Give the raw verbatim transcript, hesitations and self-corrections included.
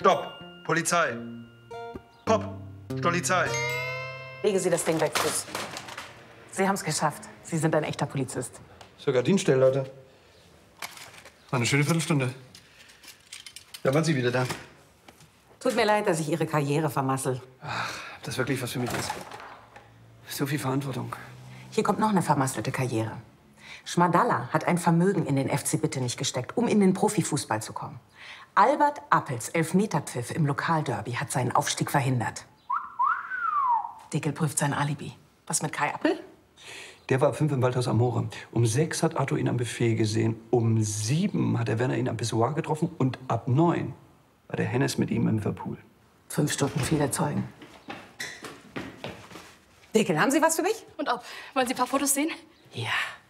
Stopp! Polizei! Pop! Polizei! Legen Sie das Ding weg, Fuß. Sie haben es geschafft. Sie sind ein echter Polizist. Sogar Dienststelle, Leute. War eine schöne Viertelstunde. Da waren Sie wieder da. Tut mir leid, dass ich Ihre Karriere vermassel. Ach, ob das wirklich was für mich ist. So viel Verantwortung. Hier kommt noch eine vermasselte Karriere. Schmadalla hat ein Vermögen in den F C Bitte nicht gesteckt, um in den Profifußball zu kommen. Albert Appels Elfmeterpfiff im Lokalderby hat seinen Aufstieg verhindert. Dickel prüft sein Alibi. Was mit Kai Appel? Der war ab fünf im Waldhaus Amore. Um sechs hat Arthur ihn am Buffet gesehen. Um sieben hat der Werner ihn am Pissoir getroffen. Und ab neun war der Hennes mit ihm im Whirlpool. Fünf Stunden viele Zeugen. Dickel, haben Sie was für mich? Und ob? Wollen Sie ein paar Fotos sehen? Ja.